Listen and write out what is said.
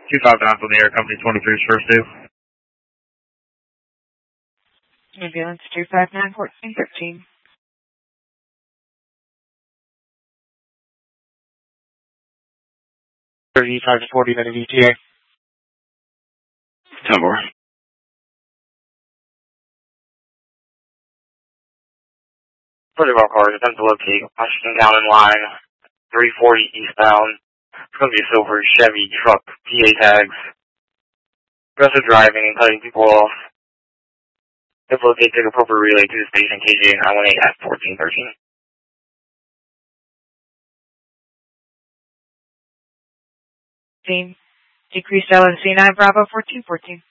259 from the Air Company 23's first due. Ambulance 259 1413. 3540 minute ETA. 10-4. For the cars, attempt to locate Washington County line 340 eastbound. It's going to be a silver Chevy truck, PA tags. Aggressive driving and cutting people off. If located, take appropriate relay to the station KJ 918 at 1413. Decreased LNC 9 Bravo 1414.